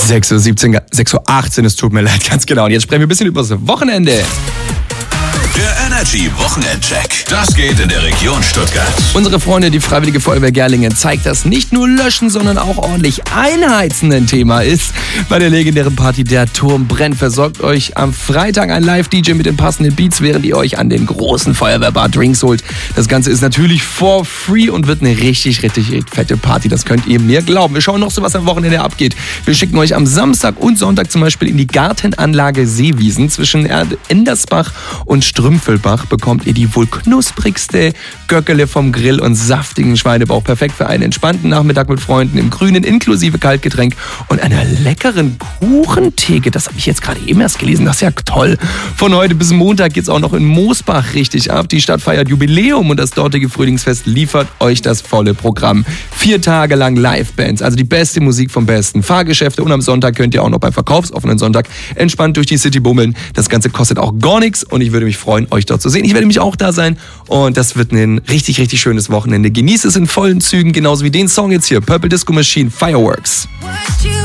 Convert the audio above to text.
6.17 Uhr, 6.18 Uhr, es tut mir leid, ganz genau. Und jetzt sprechen wir ein bisschen über das Wochenende. Der Energy Wochenendcheck. Das geht in der Region Stuttgart. Unsere Freunde, die Freiwillige Feuerwehr Gerlingen, zeigt, dass nicht nur Löschen, sondern auch ordentlich Einheizen ein Thema ist. Bei der legendären Party Der Turm brennt versorgt euch am Freitag ein Live-DJ mit den passenden Beats, während ihr euch an den großen Feuerwehrbar Drinks holt. Das Ganze ist natürlich for free und wird eine richtig fette Party. Das könnt ihr mir glauben. Wir schauen noch so, was am Wochenende abgeht. Wir schicken euch am Samstag und Sonntag zum Beispiel in die Gartenanlage Seewiesen zwischen Endersbach und Strümpfelbach. Bekommt ihr die wohl knusprigste Göckele vom Grill und saftigen Schweinebauch. Perfekt für einen entspannten Nachmittag mit Freunden im Grünen inklusive Kaltgetränk und einer leckeren Kuchentheke. Das habe ich jetzt gerade eben erst gelesen. Das ist ja toll. Von heute bis Montag geht es auch noch in Moosbach richtig ab. Die Stadt feiert Jubiläum und das dortige Frühlingsfest liefert euch das volle Programm. 4 Tage lang Livebands, also die beste Musik vom Besten. Fahrgeschäfte und am Sonntag könnt ihr auch noch beim verkaufsoffenen Sonntag entspannt durch die City bummeln. Das Ganze kostet auch gar nichts und ich würde mich freuen, euch dort zu sehen. Ich werde mich auch da sein und das wird ein richtig schönes Wochenende. Genießt es in vollen Zügen, genauso wie den Song jetzt hier, Purple Disco Machine, Fireworks.